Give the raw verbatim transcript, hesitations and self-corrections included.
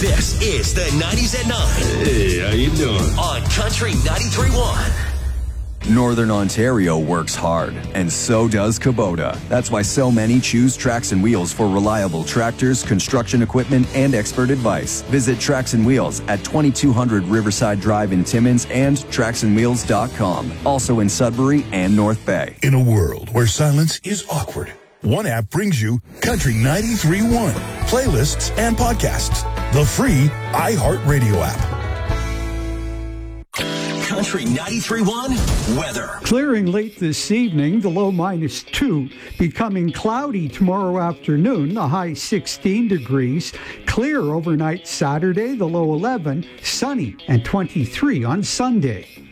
This is the nineties at nine. Hey, how you doing? On Country ninety-three point one. Northern Ontario works hard, and so does Kubota. That's why so many choose Tracks and Wheels for reliable tractors, construction equipment, and expert advice. Visit Tracks and Wheels at twenty-two hundred Riverside Drive in Timmins and tracks and wheels dot com. Also in Sudbury and North Bay. In a world where silence is awkward, one app brings you Country ninety-three point one, playlists and podcasts. The free iHeartRadio app. Country ninety-three point one weather. Clearing late this evening, the low minus two. Becoming cloudy tomorrow afternoon, the high sixteen degrees. Clear overnight Saturday, the low eleven. Sunny and twenty-three on Sunday.